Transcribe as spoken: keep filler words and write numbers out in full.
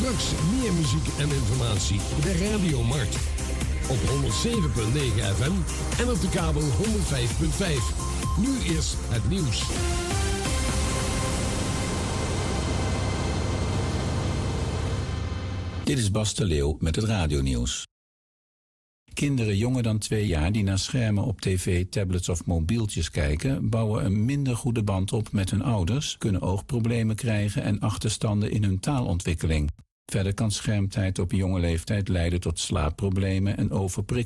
Straks meer muziek en informatie. De Radiomarkt. Op honderdzeven komma negen F M en op de kabel honderdvijf komma vijf. Nu eerst het nieuws. Dit is Bas de Leeuw met het radionieuws. Kinderen jonger dan twee jaar die naar schermen op tv, tablets of mobieltjes kijken, bouwen een minder goede band op met hun ouders, kunnen oogproblemen krijgen en achterstanden in hun taalontwikkeling. Verder kan schermtijd op jonge leeftijd leiden tot slaapproblemen en overprikkeling.